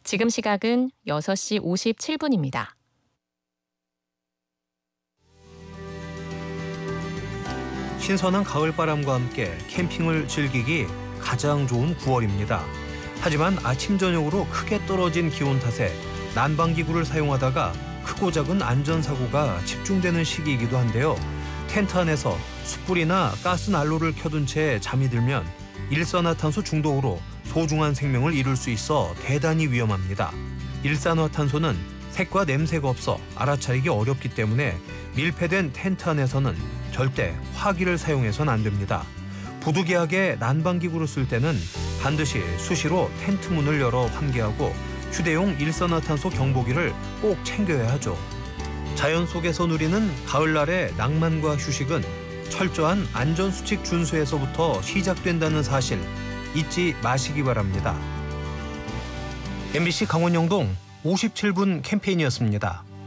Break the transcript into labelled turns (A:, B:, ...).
A: 지금 시각은 6시 57분입니다.
B: 신선한 가을바람과 함께 캠핑을 즐기기 가장 좋은 9월입니다. 하지만 아침 저녁으로 크게 떨어진 기온 탓에 난방기구를 사용하다가 크고 작은 안전사고가 집중되는 시기이기도 한데요. 텐트 안에서 숯불이나 가스난로를 켜둔 채 잠이 들면 일산화탄소 중독으로 소중한 생명을 잃을 수 있어 대단히 위험합니다. 일산화탄소는 색과 냄새가 없어 알아차리기 어렵기 때문에 밀폐된 텐트 안에서는 절대 화기를 사용해서는 안 됩니다. 부득이하게 난방기구를 쓸 때는 반드시 수시로 텐트 문을 열어 환기하고 휴대용 일산화탄소 경보기를 꼭 챙겨야 하죠. 자연 속에서 누리는 가을날의 낭만과 휴식은 철저한 안전수칙 준수에서부터 시작된다는 사실 잊지 마시기 바랍니다. MBC 강원영동 57분 캠페인이었습니다.